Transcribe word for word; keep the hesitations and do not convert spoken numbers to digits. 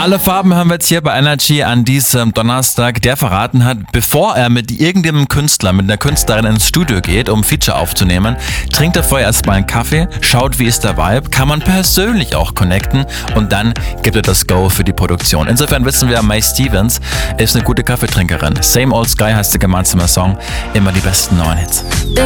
Alle Farben haben wir jetzt hier bei Energy an diesem Donnerstag, der verraten hat, bevor er mit irgendeinem Künstler, mit einer Künstlerin ins Studio geht, um ein Feature aufzunehmen, trinkt er vorher erstmal einen Kaffee, schaut, wie ist der Vibe, kann man persönlich auch connecten und dann gibt er das Go für die Produktion. Insofern wissen wir, May Stevens ist eine gute Kaffeetrinkerin. Same Old Sky heißt der gemeinsame Song, immer die besten neuen Hits.